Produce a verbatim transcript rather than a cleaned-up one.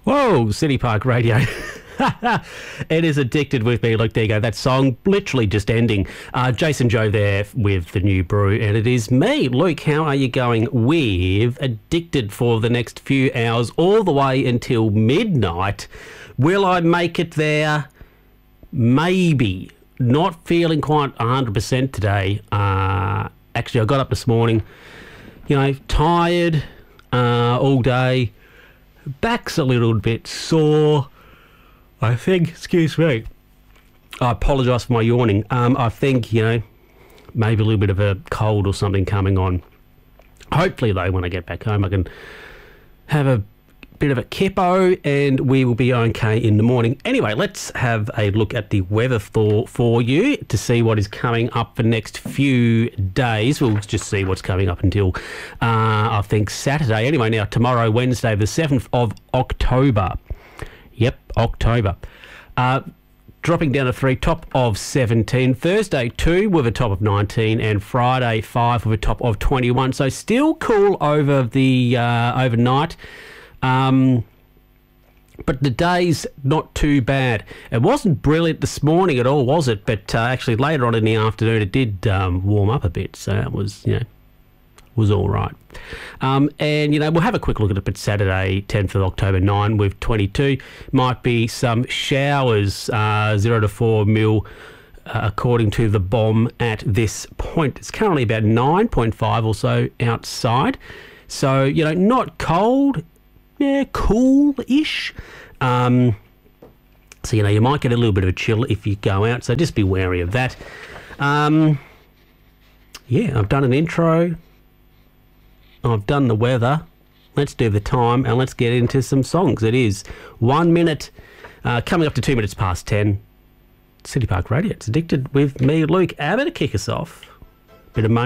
Whoa, City Park Radio. It is Addicted with me, Luke Digo. That song literally just ending. Uh, Jason Joe there with the new brew, and it is me. Luke, how are you going with Addicted for the next few hours, all the way until midnight? Will I make it there? Maybe. Not feeling quite one hundred percent today. Uh, actually, I got up this morning, you know, tired uh, all day. Back's a little bit sore. I think, excuse me, I apologise for my yawning. Um, I think, you know, maybe a little bit of a cold or something coming on. Hopefully, though, when I get back home, I can have a bit of a kippo and we will be okay in the morning. Anyway, let's have a look at the weather for, for you to see what is coming up for the next few days. We'll just see what's coming up until, uh, I think, Saturday. Anyway, now, tomorrow, Wednesday, the seventh of October. Yep, October. Uh, dropping down to three, top of seventeen. Thursday, two with a top of nineteen. And Friday, five with a top of twenty-one. So still cool over the uh, overnight. Um, but the day's not too bad. It wasn't brilliant this morning at all, was it? But uh, actually later on in the afternoon it did um, warm up a bit. So it was, you know, was all right. Um, and, you know, we'll have a quick look at it, but Saturday, tenth of October, nine with twenty-two. Might be some showers, uh, zero to four mil, uh, according to the bomb at this point. It's currently about nine point five or so outside. So, you know, not cold, yeah, cool-ish. Um, so, you know, you might get a little bit of a chill if you go out, so just be wary of that. Um, yeah, I've done an intro. I've done the weather. Let's do the time and let's get into some songs. It is one minute, uh, coming up to two minutes past ten. City Park Radio. It's Addicted with me, Luke. Abba, to kick us off. Bit of money.